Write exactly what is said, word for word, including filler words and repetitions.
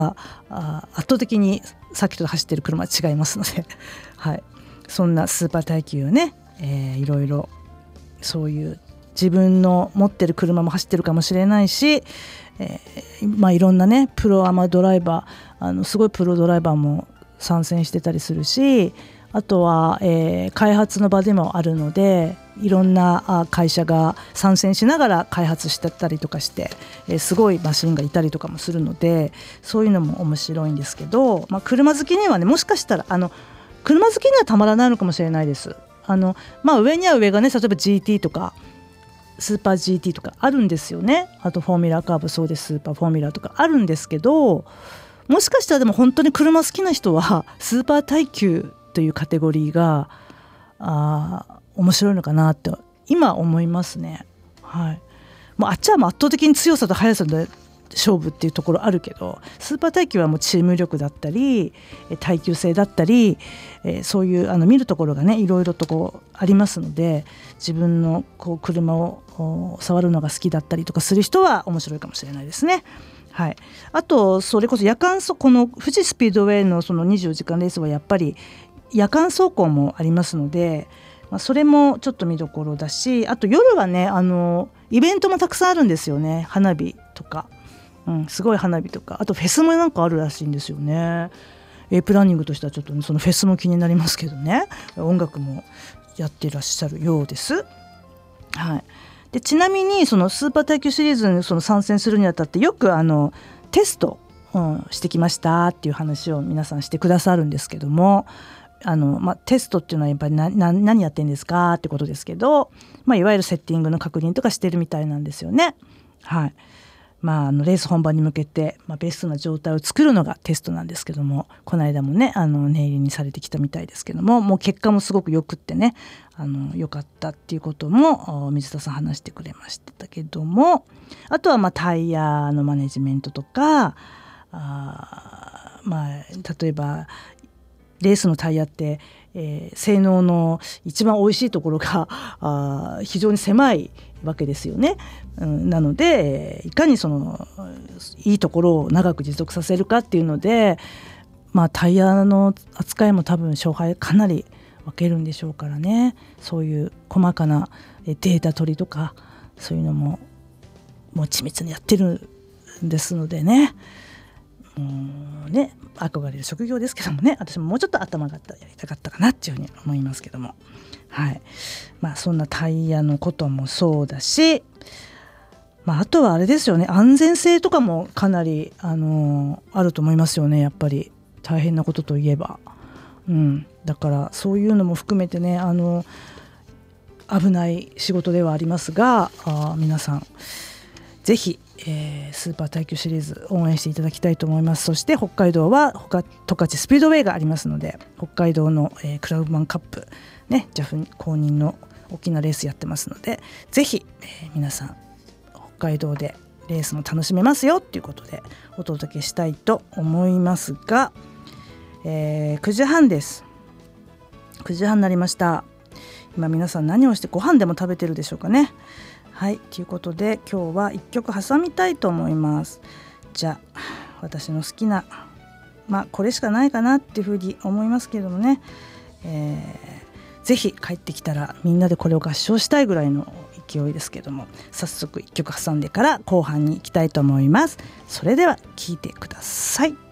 あ圧倒的にさっきと走ってる車は違いますので、はい、そんなスーパー耐久をね、えー、いろいろそういう自分の持ってる車も走ってるかもしれないし、えーまあ、いろんなねプロアマドライバー、あのすごいプロドライバーも参戦してたりするし、あとは、えー、開発の場でもあるので、いろんな会社が参戦しながら開発してたりとかして、えー、すごいマシンがいたりとかもするので、そういうのも面白いんですけど、まあ、車好きにはね、もしかしたらあの車好きにはたまらないのかもしれないです。あの、まあ、上には上がね、例えば ジーティー とかスーパー ジーティー とかあるんですよね。あとフォーミュラーカーブ、そうです、スーパーフォーミュラーとかあるんですけど、もしかしたらでも本当に車好きな人はスーパー耐久というカテゴリーがあ面白いのかなって今思いますね。はい、もうあっちはもう圧倒的に強さと速さで勝負っていうところあるけど、スーパー耐久はもうチーム力だったり耐久性だったり、えー、そういうあの見るところがねいろいろとこうありますので、自分のこう車を触るのが好きだったりとかする人は面白いかもしれないですね。はい、あとそれこそ夜間走、この富士スピードウェイのそのにじゅうよじかんレースはやっぱり夜間走行もありますので、まあ、それもちょっと見どころだし、あと夜はねあのイベントもたくさんあるんですよね。花火とか、うん、すごい花火とか、あとフェスもなんかあるらしいんですよね。A プランニングとしてはちょっと、ね、そのフェスも気になりますけどね、音楽もやってらっしゃるようです。はい、でちなみにそのスーパー耐久シリーズにその参戦するにあたってよくあのテスト、うん、してきましたっていう話を皆さんしてくださるんですけども、あの、まあ、テストっていうのはやっぱりなな何やってんですかってことですけど、まあ、いわゆるセッティングの確認とかしてるみたいなんですよね。はい、まあ、あのレース本番に向けて、まあ、ベストな状態を作るのがテストなんですけども、この間もねあの念入りにされてきたみたいですけども、もう結果もすごくよくってね、あのよかったっていうことも水田さん話してくれましたけども、あとはまあタイヤのマネジメントとか、あ、まあ、例えばレースのタイヤって、えー、性能の一番おいしいところがあ非常に狭いわけですよね。うん、なのでいかにそのいいところを長く持続させるかっていうので、まあ、タイヤの扱いも多分勝敗かなり分けるんでしょうからね。そういう細かなデータ取りとかそういうのももう緻密にやってるんですのでね、うんね、憧れる職業ですけどもね、私ももうちょっと頭がやりたかったかなっていうふうに思いますけども、はい、まあ、そんなタイヤのこともそうだし、まあ、あとはあれですよね、安全性とかもかなり、あのー、あると思いますよね。やっぱり大変なことといえば、うん、だからそういうのも含めてね、あのー、危ない仕事ではありますが、あ皆さんぜひ、えー、スーパー耐久シリーズ応援していただきたいと思います。そして北海道は十勝スピードウェイがありますので、北海道の、えー、クラウマンカップ、ね、ジャフ公認の大きなレースやってますので、ぜひ、えー、皆さん北海道でレースも楽しめますよということでお届けしたいと思いますが、えー、くじはんです。くじはんになりました。今皆さん何をしてご飯でも食べてるでしょうかね。はい、ということで今日はいっきょく挟みたいと思います。じゃあ私の好きな、まあこれしかないかなっていうふうに思いますけれどもね、えー、ぜひ帰ってきたらみんなでこれを合唱したいぐらいの勢いですけども、早速いっきょく挟んでから後半に行きたいと思います。それでは聴いてください。